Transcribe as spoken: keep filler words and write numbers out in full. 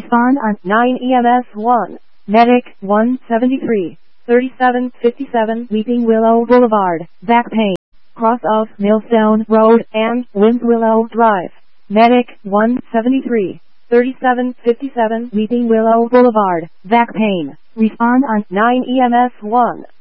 Respond on nine E M S one. Medic one seventy-three, thirty-seven fifty-seven Weeping Willow Boulevard, back pain. Cross of Millstone Road and Winswillow Drive. Medic one seventy-three, thirty-seven fifty-seven Weeping Willow Boulevard, back pain. Respond on nine E M S one.